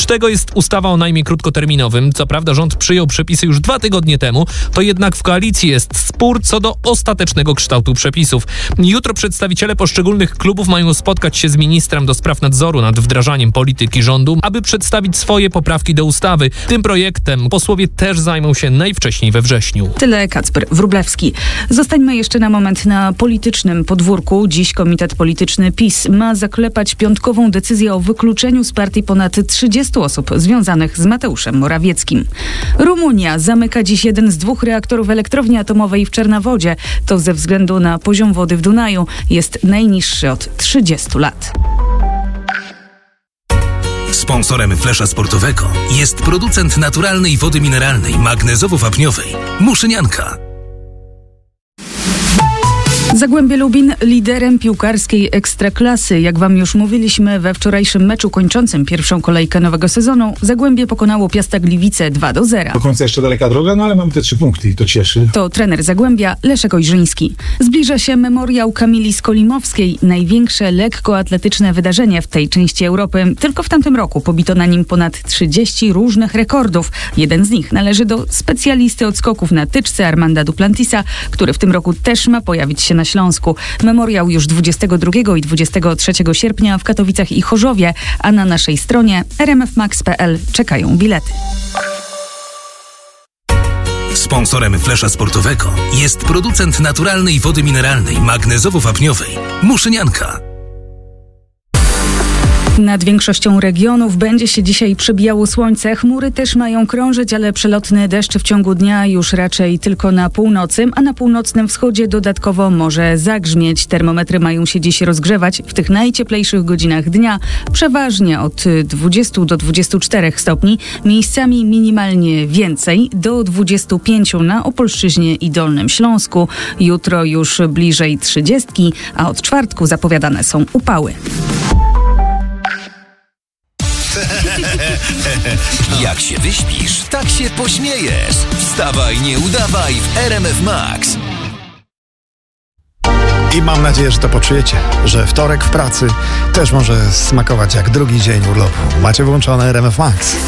tego jest ustawa o najmie krótkoterminowym. Co prawda rząd przyjął przepisy już 2 tygodnie temu, to jednak w koalicji jest spór co do ostatecznego kształtu przepisów. Jutro przedstawiciele poszczególnych klubów mają spotkać się z ministrem do spraw nadzoru nad wdrażaniem polityki rządu, aby przedstawić swoje poprawki do ustawy. Tym projektem posłowie też zajmą się najwcześniej we wrześniu. Tyle Kacper Wróblewski. Zostańmy jeszcze na moment na politycznym podwórku. Dziś Komitet Polityczny PiS ma zaklepać piątkową decyzję o wykluczeniu z partii ponad 30 osób związanych z Mateuszem Morawieckim. Rumunia zamyka dziś jeden z 2 reaktorów elektrowni atomowej w Czernawodzie. To ze względu na poziom wody w Dunaju. Jest najniższy od 30 lat. Sponsorem Flesza Sportowego jest producent naturalnej wody mineralnej magnezowo-wapniowej Muszynianka. Zagłębie Lubin liderem piłkarskiej Ekstraklasy. Jak wam już mówiliśmy we wczorajszym meczu kończącym pierwszą kolejkę nowego sezonu, Zagłębie pokonało Piasta Gliwice 2-0. Do końca jeszcze daleka droga, ale mamy te 3 punkty i to cieszy. To trener Zagłębia Leszek Ojrzyński. Zbliża się memoriał Kamili Skolimowskiej, największe lekkoatletyczne wydarzenie w tej części Europy. Tylko w tamtym roku pobito na nim ponad 30 różnych rekordów. Jeden z nich należy do specjalisty od skoków na tyczce Armanda Duplantisa, który w tym roku też ma pojawić się na Śląsku. Memoriał już 22 i 23 sierpnia w Katowicach i Chorzowie, a na naszej stronie rmfmax.pl czekają bilety. Sponsorem Flesza Sportowego jest producent naturalnej wody mineralnej magnezowo-wapniowej Muszynianka. Nad większością regionów będzie się dzisiaj przebijało słońce. Chmury też mają krążyć, ale przelotny deszcz w ciągu dnia już raczej tylko na północy, a na północnym wschodzie dodatkowo może zagrzmieć. Termometry mają się dziś rozgrzewać w tych najcieplejszych godzinach dnia. Przeważnie od 20 do 24 stopni, miejscami minimalnie więcej, do 25 na Opolszczyźnie i Dolnym Śląsku. Jutro już bliżej 30, a od czwartku zapowiadane są upały. Jak się wyśpisz, tak się pośmiejesz. Wstawaj, nie udawaj w RMF Max. I mam nadzieję, że to poczujecie, że wtorek w pracy też może smakować jak drugi dzień urlopu. Macie włączone RMF Max.